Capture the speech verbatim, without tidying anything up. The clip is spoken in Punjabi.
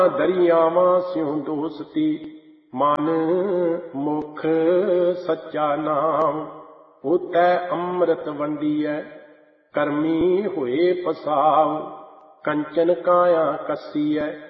ਦਰਿਆਵਾਂ ਸਿਉ ਦੋਸਤੀ, ਮਨ ਮੁਖ ਸੱਚਾ ਨਾਮ। ਉਤੈ ਅੰਮ੍ਰਿਤ ਵੰਡੀਐ, ਕਰਮੀ ਹੋਏ ਪਸਾਵ। ਕੰਚਨ ਕਾਇਆ ਕੱਸੀਐ,